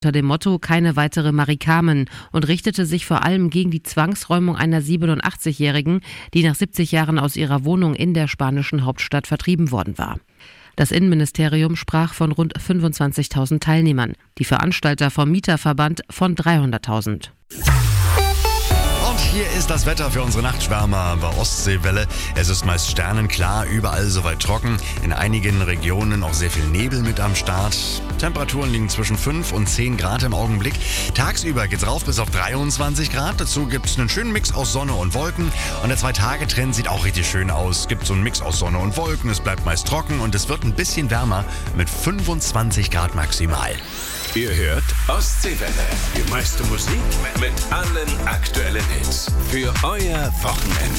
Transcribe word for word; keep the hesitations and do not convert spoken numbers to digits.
unter dem Motto „Keine weitere Marikamen“ und richtete sich vor allem gegen die Zwangsräumung einer siebenundachtzigjährigen, die nach siebzig Jahren aus ihrer Wohnung in der spanischen Hauptstadt vertrieben worden war. Das Innenministerium sprach von rund fünfundzwanzigtausend Teilnehmern, die Veranstalter vom Mieterverband von dreihunderttausend. Und hier ist das Wetter für unsere Nachtschwärmer bei Ostseewelle. Es ist meist sternenklar, überall soweit trocken. In einigen Regionen auch sehr viel Nebel mit am Start. Temperaturen liegen zwischen fünf und zehn Grad im Augenblick. Tagsüber geht's rauf bis auf dreiundzwanzig Grad. Dazu gibt's einen schönen Mix aus Sonne und Wolken. Und der Zwei-Tage-Trend sieht auch richtig schön aus. Es gibt so einen Mix aus Sonne und Wolken. Es bleibt meist trocken und es wird ein bisschen wärmer mit fünfundzwanzig Grad maximal. Ihr hört Ostseewelle. Die meiste Musik mit allen aktuellen Hits. Für euer Wochenende.